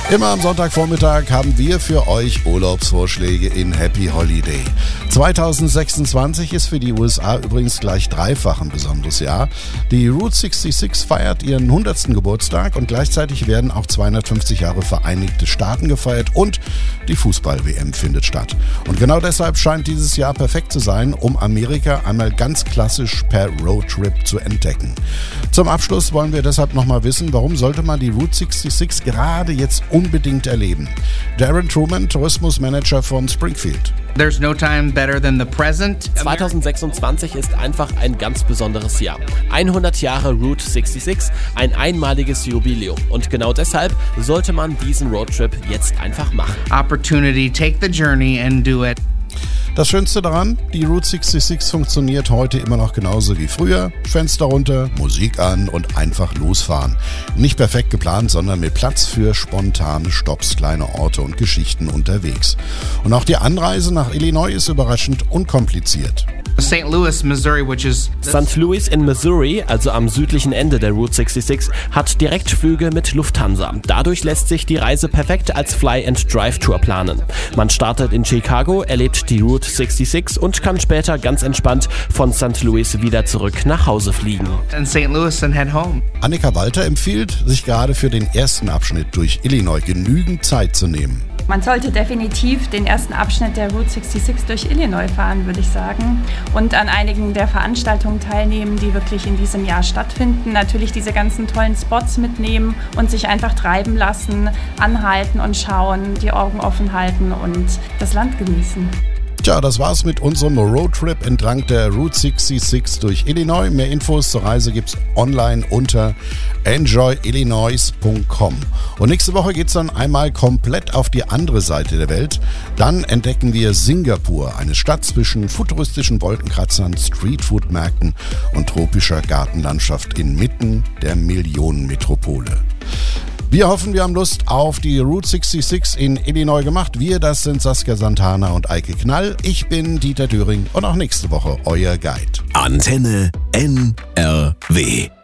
Immer am Sonntagvormittag haben wir für euch Urlaubsvorschläge in Happy Holiday. 2026 ist für die USA übrigens gleich dreifach ein besonderes Jahr. Die Route 66 feiert ihren 100. Geburtstag und gleichzeitig werden auch 250 Jahre Vereinigte Staaten gefeiert und die Fußball-WM findet statt. Und genau deshalb scheint dieses Jahr perfekt zu sein, um Amerika einmal ganz klassisch per Roadtrip zu entdecken. Zum Abschluss wollen wir deshalb nochmal wissen, warum sollte man die Route 66 gerade jetzt unbedingt erleben. Darren Truman, Tourismusmanager von Springfield. There's no time better than the present. 2026 ist einfach ein ganz besonderes Jahr. 100 Jahre Route 66, ein einmaliges Jubiläum. Und genau deshalb sollte man diesen Roadtrip jetzt einfach machen. Opportunity, take the journey and do it. Das Schönste daran, die Route 66 funktioniert heute immer noch genauso wie früher. Fenster runter, Musik an und einfach losfahren. Nicht perfekt geplant, sondern mit Platz für spontane Stopps, kleine Orte und Geschichten unterwegs. Und auch die Anreise nach Illinois ist überraschend unkompliziert. St. Louis, Missouri, St. Louis in Missouri, also am südlichen Ende der Route 66, hat Direktflüge mit Lufthansa. Dadurch lässt sich die Reise perfekt als Fly-and-Drive-Tour planen. Man startet in Chicago, erlebt die Route 66 und kann später ganz entspannt von St. Louis wieder zurück nach Hause fliegen. in St. Louis and head home. Annika Walter empfiehlt, sich gerade für den ersten Abschnitt durch Illinois genügend Zeit zu nehmen. Man sollte definitiv den ersten Abschnitt der Route 66 durch Illinois fahren, würde ich sagen. Und an einigen der Veranstaltungen teilnehmen, die wirklich in diesem Jahr stattfinden. Natürlich diese ganzen tollen Spots mitnehmen und sich einfach treiben lassen, anhalten und schauen, die Augen offen halten und das Land genießen. Tja, das war's mit unserem Roadtrip entlang der Route 66 durch Illinois. Mehr Infos zur Reise gibt's online unter enjoyillinois.com. Und nächste Woche geht's dann einmal komplett auf die andere Seite der Welt. Dann entdecken wir Singapur, eine Stadt zwischen futuristischen Wolkenkratzern, Streetfood-Märkten und tropischer Gartenlandschaft inmitten der Millionenmetropole. Wir hoffen, wir haben Lust auf die Route 66 in Illinois gemacht. Wir, das sind Saskia Santana und Eike Knall. Ich bin Dieter Döring und auch nächste Woche euer Guide. Antenne NRW.